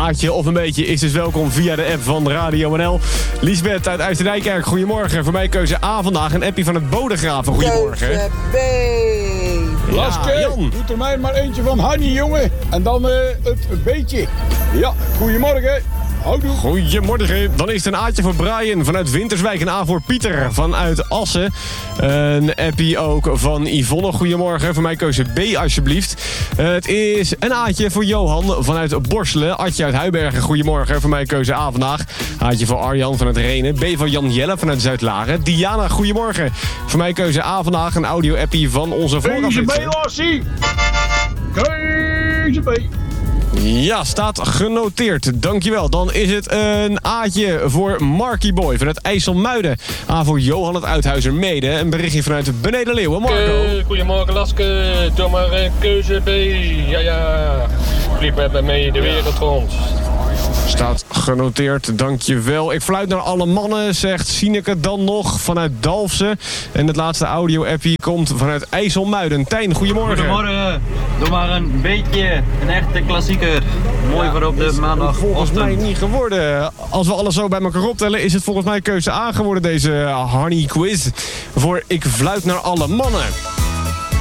Aatje of een beetje is dus welkom via de app van Radio NL. Liesbeth uit Uisterdijkerk, goedemorgen. Voor mij keuze A vandaag, een appie van het Bodegraven. Goedemorgen. Keuze B. Laske, Jan. doet er mij maar eentje van Hanny, jongen. En dan het beetje. Ja, goedemorgen. Houdoe. Goedemorgen. Dan is het een Aatje voor Brian vanuit Winterswijk. Een A voor Pieter vanuit Assen. Een appie ook van Yvonne. Goedemorgen. Voor mij keuze B alsjeblieft. Het is een Aatje voor Johan vanuit Borselen. Atje uit Huibergen. Goedemorgen. Voor mij keuze A vandaag. Aatje voor Arjan vanuit Renen. B van Jan Jelle vanuit Zuidlaren. Diana, goedemorgen. Voor mij keuze A vandaag. Een audio-appie van onze Keuze B, vooraflitsing. Lassie. Keuze B. Ja, staat genoteerd. Dankjewel. Dan is het een A'tje voor Marky Boy vanuit IJsselmuiden. A voor Johan het Uithuizer Mede. Een berichtje vanuit Beneden Leeuwen. Marco. Goedemorgen Laske, doe maar keuze B. Ja. Vlieg met me mee de wereld rond. Staat genoteerd, dankjewel. Ik fluit naar alle mannen, zegt Sineke dan nog vanuit Dalfsen. En het laatste audio-appie komt vanuit IJsselmuiden. Tijn, goedemorgen. Goedemorgen. Doe maar een beetje een echte klassieker. Mooi voor op de maandag. Volgens mij niet geworden. Als we alles zo bij elkaar optellen, is het volgens mij keuze A geworden, deze Honey Quiz. Voor Ik fluit naar alle mannen.